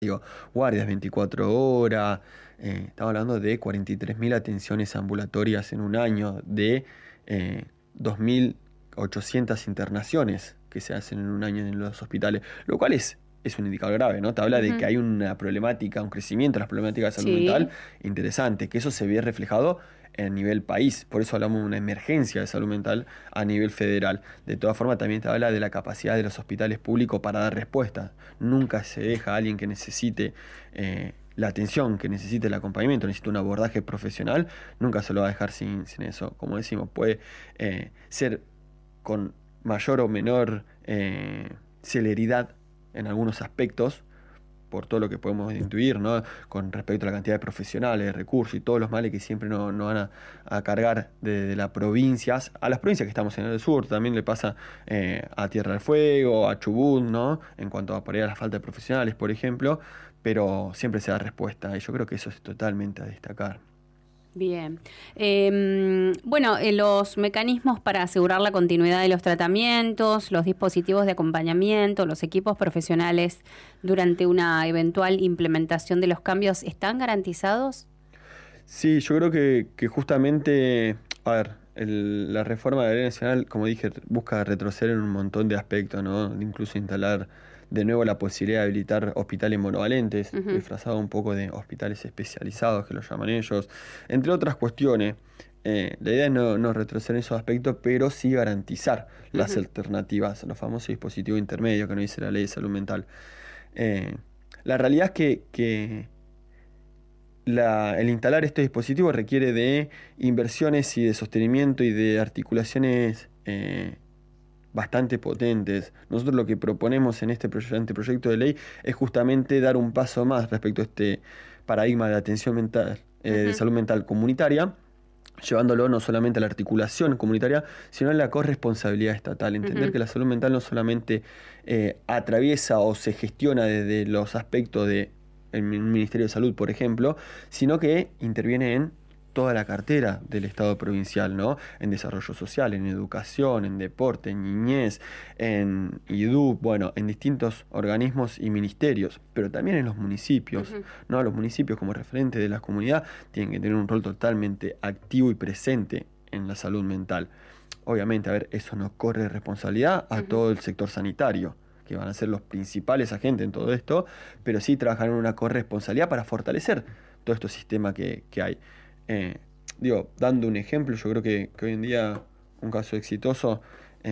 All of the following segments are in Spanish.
digo, guardias 24 horas, estamos hablando de 43.000 atenciones ambulatorias en un año, de 2.800 internaciones que se hacen en un año en los hospitales, lo cual es un indicador grave, ¿no? Te habla de que Ujú. hay una problemática, un crecimiento de las problemáticas de salud mental Sí. interesante, que eso se ve reflejado a nivel país, por eso hablamos de una emergencia de salud mental a nivel federal. De todas formas, también te habla de la capacidad de los hospitales públicos para dar respuesta. Nunca se deja a alguien que necesite la atención, que necesite el acompañamiento, necesita un abordaje profesional, nunca se lo va a dejar sin eso. Como decimos, puede ser con mayor o menor celeridad en algunos aspectos, por todo lo que podemos intuir, ¿no? Con respecto a la cantidad de profesionales, de recursos y todos los males que siempre nos van a cargar de las provincias, a las provincias que estamos en el sur, también le pasa a Tierra del Fuego, a Chubut, ¿no? En cuanto a por ahí a la falta de profesionales, por ejemplo, pero siempre se da respuesta, y yo creo que eso es totalmente a destacar. Bien. Bueno, los mecanismos para asegurar la continuidad de los tratamientos, los dispositivos de acompañamiento, los equipos profesionales durante una eventual implementación de los cambios, ¿están garantizados? Sí, yo creo que justamente, a ver, la reforma de la Ley Nacional, como dije, busca retroceder en un montón de aspectos, ¿no? Incluso instalar de nuevo la posibilidad de habilitar hospitales monovalentes, Ujú, disfrazado un poco de hospitales especializados, que lo llaman ellos, entre otras cuestiones. La idea es no retroceder en esos aspectos, pero sí garantizar las ujú. alternativas, los famosos dispositivos intermedios que nos dice la Ley de Salud Mental. Eh, la realidad es que el instalar este dispositivo requiere de inversiones y de sostenimiento y de articulaciones bastante potentes. Nosotros lo que proponemos en este anteproyecto de ley es justamente dar un paso más respecto a este paradigma de atención mental, de Ujú, salud mental comunitaria, llevándolo no solamente a la articulación comunitaria, sino a la corresponsabilidad estatal. Entender ujú. que la salud mental no solamente atraviesa o se gestiona desde los aspectos de el Ministerio de Salud, por ejemplo, sino que interviene en toda la cartera del Estado provincial, ¿no? En desarrollo social, en educación, en deporte, en niñez, en IDU, bueno, en distintos organismos y ministerios, pero también en los municipios, Ujú, ¿no? Los municipios como referente de la comunidad tienen que tener un rol totalmente activo y presente en la salud mental. Obviamente, a ver, eso no corre responsabilidad a ujú. todo el sector sanitario, que van a ser los principales agentes en todo esto, pero sí trabajar en una corresponsabilidad para fortalecer todo este sistema que hay. Eh, Dando un ejemplo, yo creo que hoy en día un caso exitoso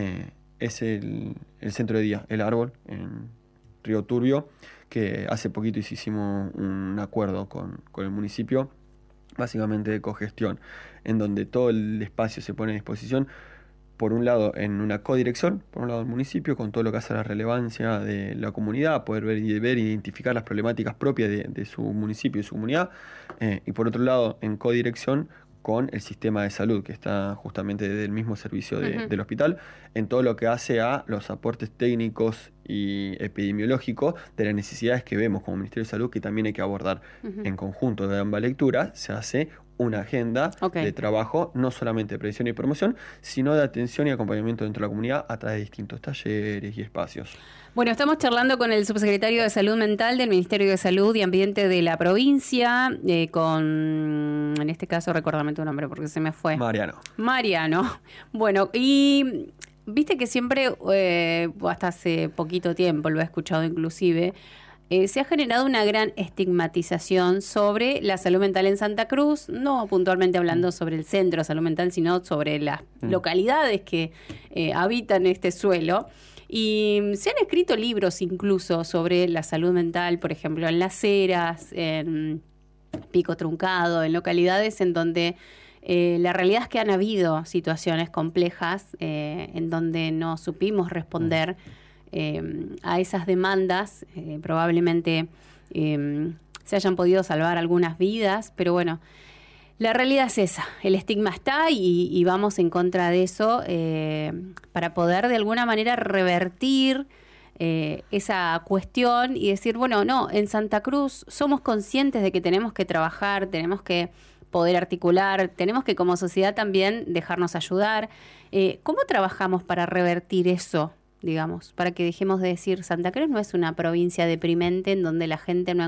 es el centro de día, el árbol, en Río Turbio, que hace poquito hicimos un acuerdo con el municipio, básicamente de cogestión, en donde todo el espacio se pone a disposición, por un lado en una codirección, por un lado el municipio, con todo lo que hace a la relevancia de la comunidad, poder ver e identificar las problemáticas propias de su municipio y su comunidad, y por otro lado en codirección con el sistema de salud, que está justamente del mismo servicio Ujú, del hospital, en todo lo que hace a los aportes técnicos y epidemiológicos de las necesidades que vemos como Ministerio de Salud, que también hay que abordar ujú. en conjunto de ambas lecturas. Se hace una agenda Ok. de trabajo, no solamente de prevención y promoción, sino de atención y acompañamiento dentro de la comunidad a través de distintos talleres y espacios. Bueno, estamos charlando con el subsecretario de Salud Mental del Ministerio de Salud y Ambiente de la provincia, en este caso, recuérdame tu nombre porque se me fue. Mariano. Mariano. Bueno, y viste que siempre, hasta hace poquito tiempo, lo he escuchado inclusive, se ha generado una gran estigmatización sobre la salud mental en Santa Cruz, no puntualmente Mm, hablando sobre el centro de salud mental, sino sobre las mm. localidades que habitan este suelo. Y se han escrito libros incluso sobre la salud mental, por ejemplo, en Las Heras, en Pico Truncado, en localidades en donde la realidad es que han habido situaciones complejas en donde no supimos Mm. responder a esas demandas. Probablemente se hayan podido salvar algunas vidas, pero bueno, la realidad es esa, el estigma está y vamos en contra de eso para poder de alguna manera revertir esa cuestión y decir, bueno, no, en Santa Cruz somos conscientes de que tenemos que trabajar, tenemos que poder articular, tenemos que como sociedad también dejarnos ayudar. ¿Cómo trabajamos para revertir eso? digamos, para que dejemos de decir Santa Cruz no es una provincia deprimente en donde la gente no